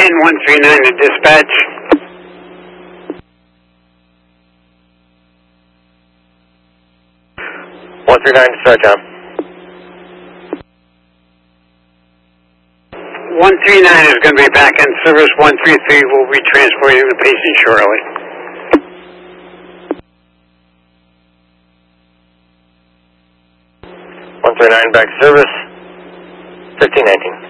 139 to dispatch. 139 to start time. 139 is going to be back in service. 133 will be transporting the patient shortly. Back to service. 1519.